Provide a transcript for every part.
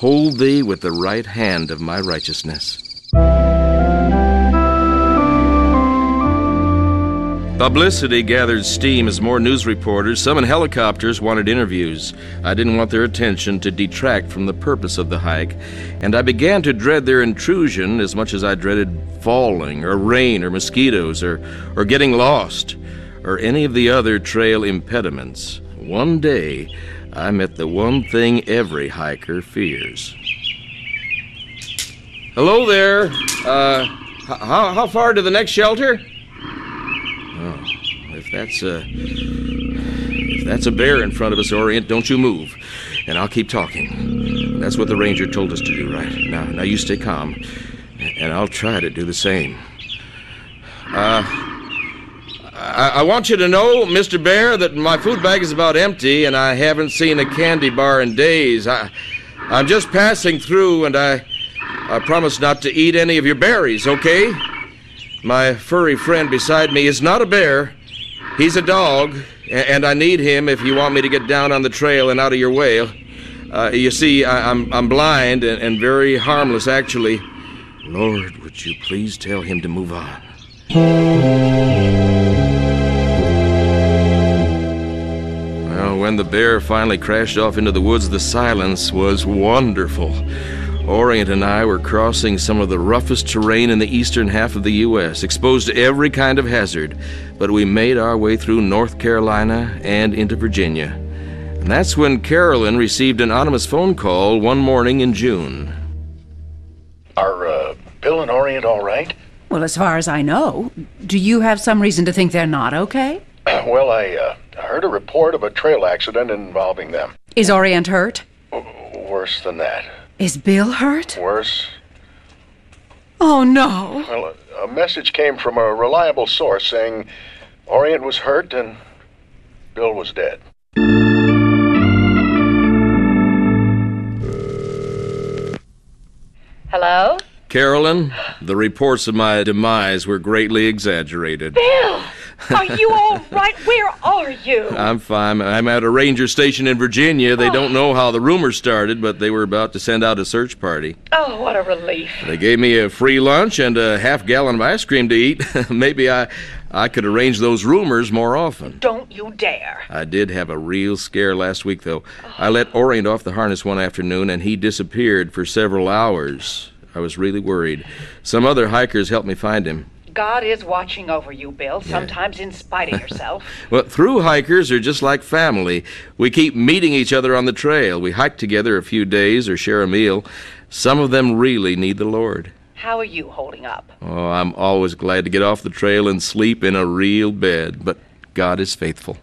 Hold thee with the right hand of my righteousness. Publicity gathered steam as more news reporters, some in helicopters, wanted interviews. I didn't want their attention to detract from the purpose of the hike, and I began to dread their intrusion as much as I dreaded falling, or rain, or mosquitoes, or getting lost, or any of the other trail impediments. One day, I met the one thing every hiker fears. Hello there. How far to the next shelter? Oh, if that's a bear in front of us, Orient, don't you move, and I'll keep talking. That's what the ranger told us to do, right? Now you stay calm, and I'll try to do the same. I want you to know, Mr. Bear, that my food bag is about empty, and I haven't seen a candy bar in days. I'm just passing through, and I promise not to eat any of your berries, okay? My furry friend beside me is not a bear. He's a dog, and I need him if you want me to get down on the trail and out of your way. You see, I'm blind and very harmless, actually. Lord, would you please tell him to move on? Well, when the bear finally crashed off into the woods, the silence was wonderful. Orient and I were crossing some of the roughest terrain in the eastern half of the U.S., exposed to every kind of hazard, but we made our way through North Carolina and into Virginia. And that's when Carolyn received an anonymous phone call one morning in June. Are Bill and Orient all right? Well, as far as I know. Do you have some reason to think they're not okay? Well, I heard a report of a trail accident involving them. Is Orient hurt? Worse than that. Is Bill hurt? Worse. Oh, no. Well, a message came from a reliable source saying Orient was hurt and Bill was dead. Hello? Carolyn, the reports of my demise were greatly exaggerated. Bill! Are you all right? Where are you? I'm fine. I'm at a ranger station in Virginia. They don't know how the rumors started, but they were about to send out a search party. Oh, what a relief. They gave me a free lunch and a half-gallon of ice cream to eat. Maybe I could arrange those rumors more often. Don't you dare. I did have a real scare last week, though. I let Orient off the harness one afternoon, and he disappeared for several hours. I was really worried. Some other hikers helped me find him. God is watching over you, Bill, sometimes in spite of yourself. Well, through hikers are just like family. We keep meeting each other on the trail. We hike together a few days or share a meal. Some of them really need the Lord. How are you holding up? Oh, I'm always glad to get off the trail and sleep in a real bed, but God is faithful.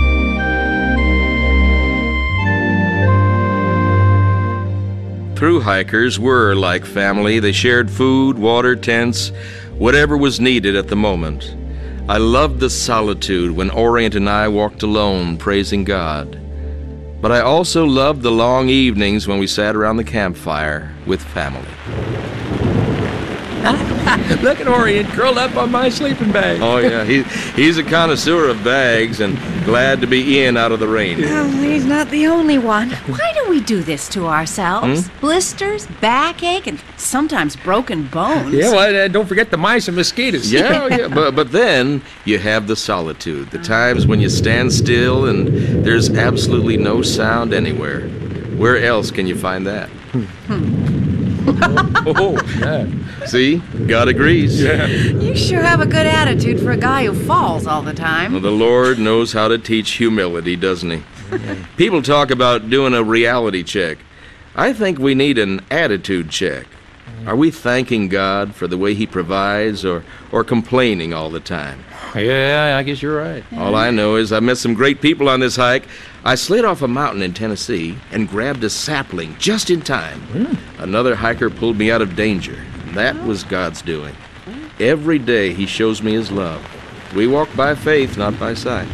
Through hikers were like family. They shared food, water, tents, whatever was needed at the moment. I loved the solitude when Orient and I walked alone, praising God. But I also loved the long evenings when we sat around the campfire with family. Look at Orient curled up on my sleeping bag. Oh, yeah, he's a connoisseur of bags and glad to be in out of the rain. Oh, he's not the only one. Why do we do this to ourselves? Blisters, backache, and sometimes broken bones. Yeah, well, don't forget the mice and mosquitoes. Yeah, but then you have the solitude, the times when you stand still and there's absolutely no sound anywhere. Where else can you find that? Yeah. See? God agrees. Yeah. You sure have a good attitude for a guy who falls all the time. Well, the Lord knows how to teach humility, doesn't he? People talk about doing a reality check. I think we need an attitude check. Are we thanking God for the way he provides or complaining all the time? Yeah, I guess you're right. All I know is I met some great people on this hike. I slid off a mountain in Tennessee and grabbed a sapling just in time. Another hiker pulled me out of danger. That was God's doing. Every day he shows me his love. We walk by faith, not by sight.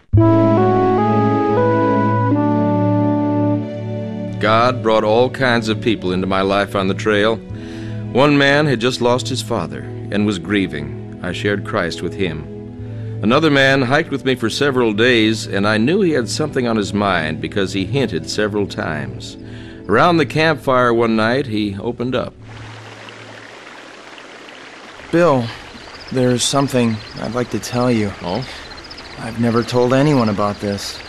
God brought all kinds of people into my life on the trail. One man had just lost his father and was grieving. I shared Christ with him. Another man hiked with me for several days, and I knew he had something on his mind because he hinted several times. Around the campfire one night, he opened up. Bill, there's something I'd like to tell you. Oh? I've never told anyone about this.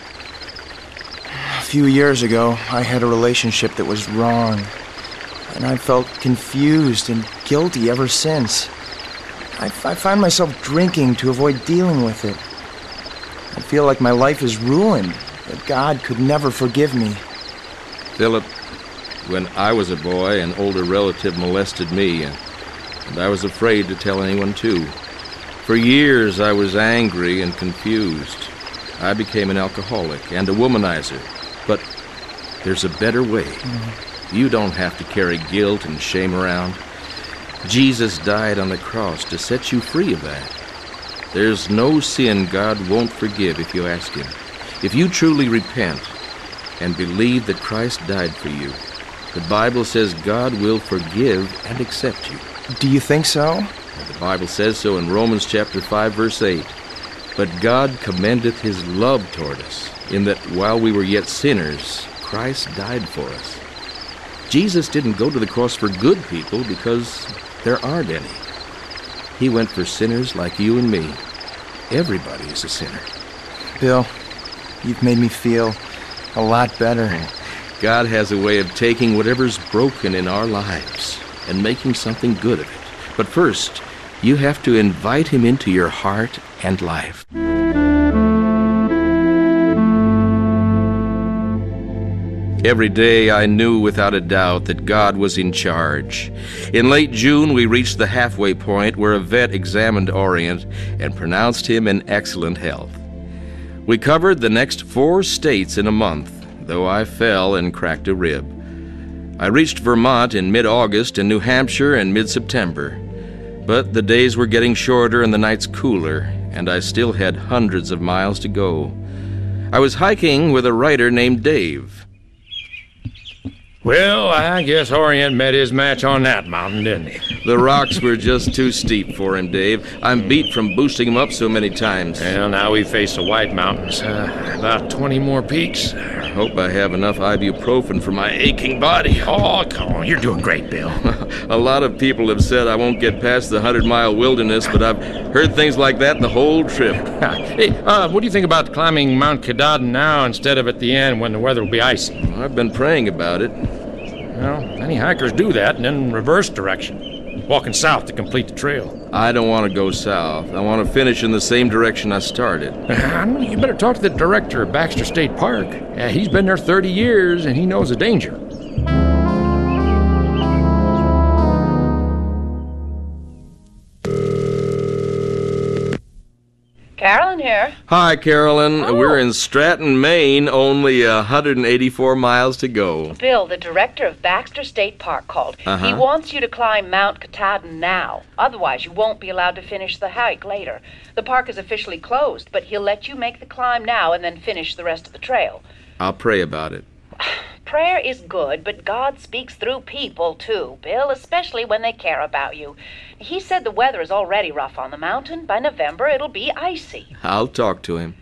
A few years ago, I had a relationship that was wrong, and I felt confused and guilty ever since. I find myself drinking to avoid dealing with it. I feel like my life is ruined, that God could never forgive me. Philip, when I was a boy, an older relative molested me, and I was afraid to tell anyone, too. For years, I was angry and confused. I became an alcoholic and a womanizer. But there's a better way. You don't have to carry guilt and shame around. Jesus died on the cross to set you free of that. There's no sin God won't forgive if you ask Him. If you truly repent and believe that Christ died for you, the Bible says God will forgive and accept you. Do you think so? The Bible says so in Romans chapter 5, verse 8. But God commendeth His love toward us, in that while we were yet sinners, Christ died for us. Jesus didn't go to the cross for good people because there aren't any. He went for sinners like you and me. Everybody is a sinner. Bill, you've made me feel a lot better. God has a way of taking whatever's broken in our lives and making something good of it. But first, you have to invite Him into your heart and life. Every day I knew without a doubt that God was in charge. In late June, we reached the halfway point where a vet examined Orient and pronounced him in excellent health. We covered the next 4 states in a month, though I fell and cracked a rib. I reached Vermont in mid-August and New Hampshire in mid-September. But the days were getting shorter and the nights cooler, and I still had hundreds of miles to go. I was hiking with a writer named Dave. Well, I guess Orient met his match on that mountain, didn't he? The rocks were just too steep for him, Dave. I'm beat from boosting him up so many times. Well, now we face the White Mountains. About 20 more peaks. I hope I have enough ibuprofen for my aching body. Oh, come on. You're doing great, Bill. A lot of people have said I won't get past the 100-mile wilderness, but I've heard things like that the whole trip. Hey, what do you think about climbing Mount Katahdin now instead of at the end when the weather will be icy? I've been praying about it. Well, many hikers do that and then reverse direction, walking south to complete the trail. I don't want to go south. I want to finish in the same direction I started. You better talk to the director of Baxter State Park. He's been there 30 years and he knows the danger. Carolyn here. Hi, Carolyn. Oh. We're in Stratton, Maine, only 184 miles to go. Bill, the director of Baxter State Park, called. He wants you to climb Mount Katahdin now. Otherwise, you won't be allowed to finish the hike later. The park is officially closed, but he'll let you make the climb now and then finish the rest of the trail. I'll pray about it. Prayer is good, but God speaks through people, too, Bill, especially when they care about you. He said the weather is already rough on the mountain. By November, it'll be icy. I'll talk to him.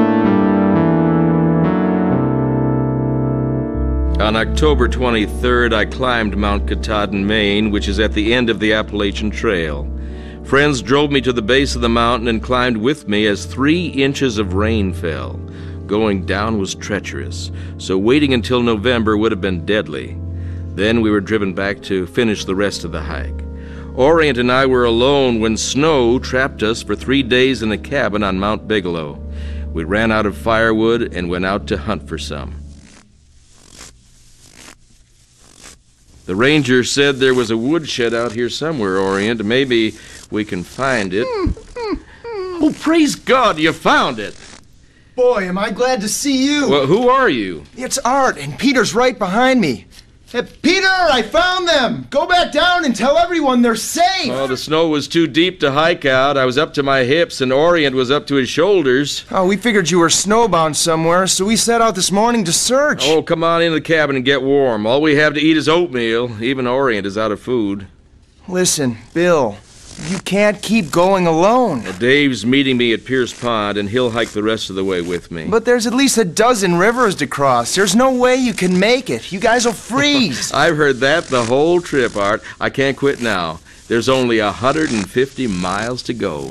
On October 23rd, I climbed Mount Katahdin, Maine, which is at the end of the Appalachian Trail. Friends drove me to the base of the mountain and climbed with me as 3 inches of rain fell. Going down was treacherous, so waiting until November would have been deadly. Then we were driven back to finish the rest of the hike. Orient and I were alone when snow trapped us for 3 days in a cabin on Mount Bigelow. We ran out of firewood and went out to hunt for some. The ranger said there was a woodshed out here somewhere, Orient. Maybe we can find it. Oh, praise God, you found it! Boy, am I glad to see you. Well, who are you? It's Art, and Peter's right behind me. Hey, Peter, I found them! Go back down and tell everyone they're safe! Oh, the snow was too deep to hike out. I was up to my hips, and Orient was up to his shoulders. Oh, we figured you were snowbound somewhere, so we set out this morning to search. Oh, come on into the cabin and get warm. All we have to eat is oatmeal. Even Orient is out of food. Listen, Bill, You can't keep going alone. Dave's meeting me at Pierce Pond, and he'll hike the rest of the way with me. But there's at least a dozen rivers to cross. There's no way you can make it. You guys will freeze. I've heard that the whole trip, Art. I can't quit now. There's only 150 miles to go.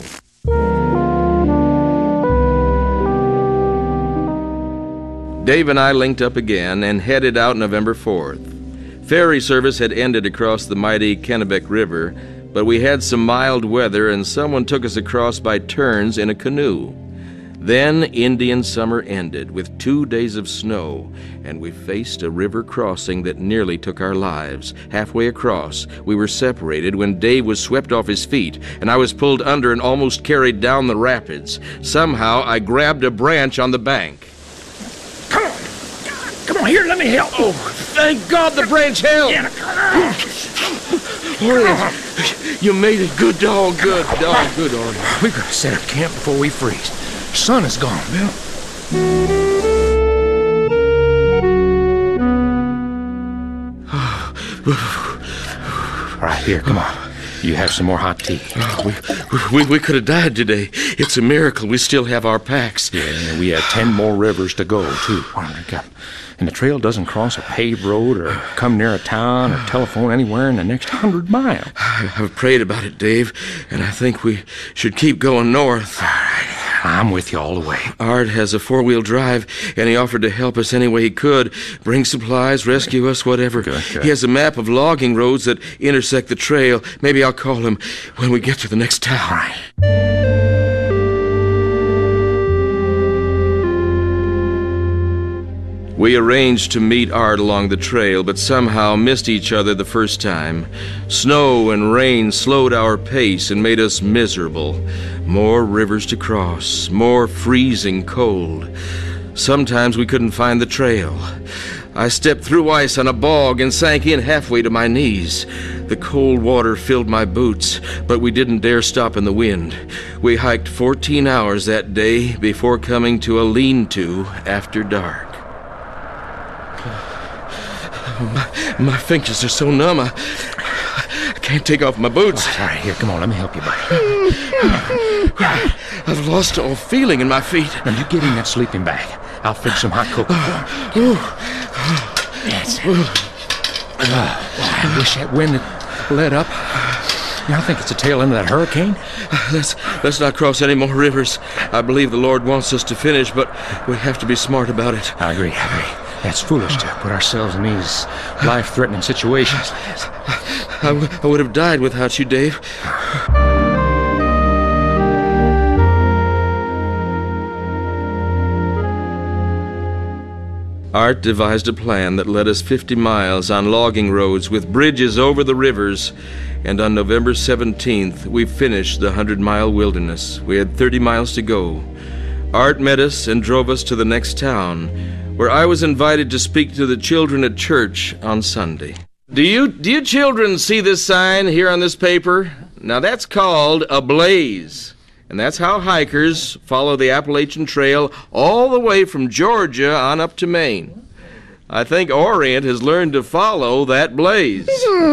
Dave and I linked up again and headed out November 4th. Ferry service had ended across the mighty Kennebec River, but we had some mild weather and someone took us across by turns in a canoe. Then Indian summer ended with 2 days of snow, and we faced a river crossing that nearly took our lives. Halfway across, we were separated when Dave was swept off his feet, and I was pulled under and almost carried down the rapids. Somehow, I grabbed a branch on the bank. Come on, here, let me help. Oh, thank God the branch held. Orient, you made it. Good dog, good, Orient. We gotta set up camp before we freeze. Sun is gone, Bill. All right, here, come on. You have some more hot tea. We could have died today. It's a miracle we still have our packs. Yeah, we have 10 more rivers to go, too. And the trail doesn't cross a paved road or come near a town or telephone anywhere in the next 100 miles. I've prayed about it, Dave, and I think we should keep going north. All right, I'm with you all the way. Art has a 4-wheel drive, and he offered to help us any way he could. Bring supplies, rescue us, whatever. Good. He has a map of logging roads that intersect the trail. Maybe I'll call him when we get to the next town. All right. We arranged to meet Art along the trail, but somehow missed each other the first time. Snow and rain slowed our pace and made us miserable. More rivers to cross, more freezing cold. Sometimes we couldn't find the trail. I stepped through ice on a bog and sank in halfway to my knees. The cold water filled my boots, but we didn't dare stop in the wind. We hiked 14 hours that day before coming to a lean-to after dark. My fingers are so numb, I can't take off my boots. All right, here, come on, let me help you, buddy. I've lost all feeling in my feet. Now, you get in that sleeping bag. I'll fix some hot cocoa for you. That's it. I wish that wind had let up. I think it's the tail end of that hurricane. Let's not cross any more rivers. I believe the Lord wants us to finish, but we have to be smart about it. I agree. That's foolish to put ourselves in these life-threatening situations. I would have died without you, Dave. Art devised a plan that led us 50 miles on logging roads with bridges over the rivers, and on November 17th, we finished the 100-mile wilderness. We had 30 miles to go. Art met us and drove us to the next town, where I was invited to speak to the children at church on Sunday. Do you children see this sign here on this paper? Now that's called a blaze. And that's how hikers follow the Appalachian Trail all the way from Georgia on up to Maine. I think Orient has learned to follow that blaze.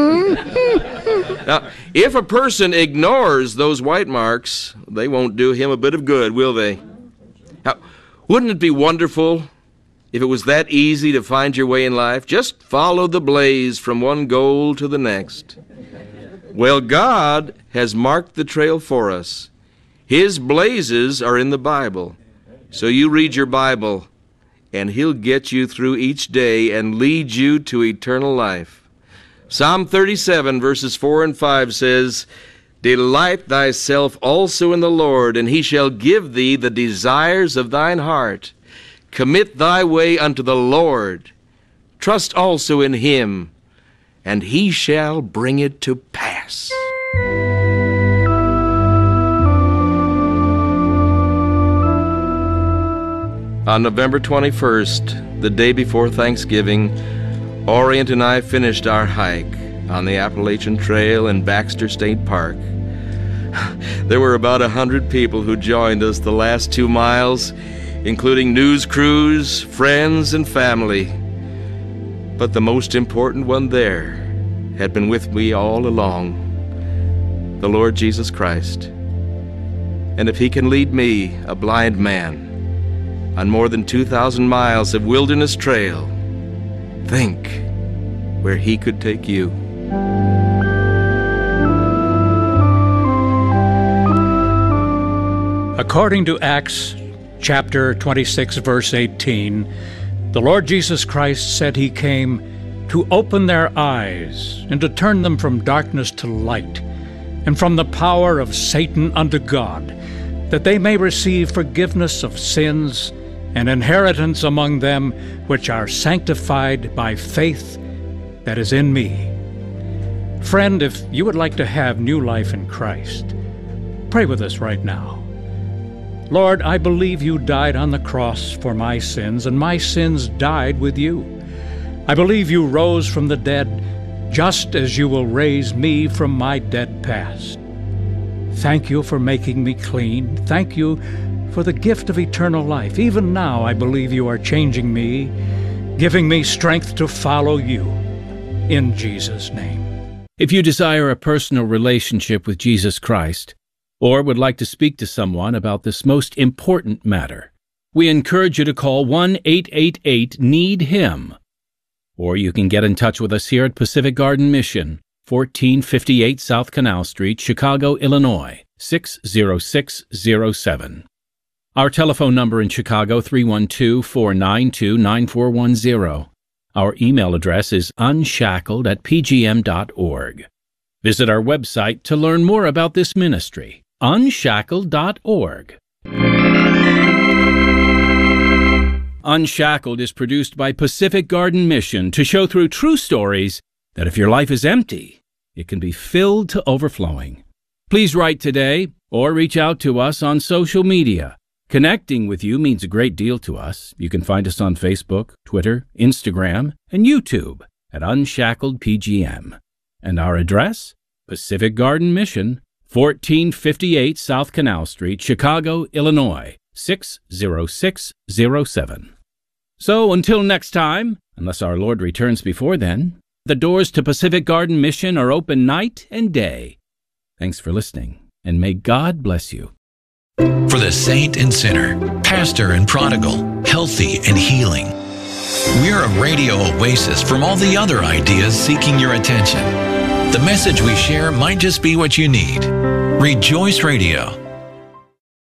Now, if a person ignores those white marks, they won't do him a bit of good, will they? Now, wouldn't it be wonderful if it was that easy to find your way in life? Just follow the blaze from one goal to the next. Well, God has marked the trail for us. His blazes are in the Bible. So you read your Bible, and He'll get you through each day and lead you to eternal life. Psalm 37, verses 4 and 5 says, "Delight thyself also in the Lord, and He shall give thee the desires of thine heart. Commit thy way unto the Lord. Trust also in Him, and He shall bring it to pass." On November 21st, the day before Thanksgiving, Orient and I finished our hike on the Appalachian Trail in Baxter State Park. There were about 100 people who joined us the last 2 miles, including news crews, friends, and family. But the most important one there had been with me all along. the Lord Jesus Christ. And if he can lead me, a blind man, on more than 2,000 miles of wilderness trail, think where he could take you. According to Acts chapter 26, verse 18, the Lord Jesus Christ said he came to open their eyes and to turn them from darkness to light and from the power of Satan unto God, that they may receive forgiveness of sins and inheritance among them which are sanctified by faith that is in me. Friend, if you would like to have new life in Christ, pray with us right now. Lord, I believe you died on the cross for my sins, and my sins died with you. I believe you rose from the dead, just as you will raise me from my dead past. Thank you for making me clean. Thank you for the gift of eternal life. Even now, I believe you are changing me, giving me strength to follow you. In Jesus' name. If you desire a personal relationship with Jesus Christ, or would like to speak to someone about this most important matter, we encourage you to call 1-888-NEED-HIM. Or you can get in touch with us here at Pacific Garden Mission, 1458 South Canal Street, Chicago, Illinois, 60607. Our telephone number in Chicago, 312-492-9410. Our email address is unshackled@pgm.org. Visit our website to learn more about this ministry, unshackled.org. Unshackled is produced by Pacific Garden Mission to show through true stories that if your life is empty, it can be filled to overflowing. Please write today or reach out to us on social media. Connecting with you means a great deal to us. You can find us on Facebook, Twitter, Instagram, and YouTube at Unshackled PGM. And our address? Pacific Garden Mission, 1458 South Canal Street, Chicago, Illinois, 60607. So until next time, unless our Lord returns before then, the doors to Pacific Garden Mission are open night and day. Thanks for listening, and may God bless you. For the saint and sinner, pastor and prodigal, healthy and healing. We're a radio oasis from all the other ideas seeking your attention. The message we share might just be what you need. Rejoice Radio.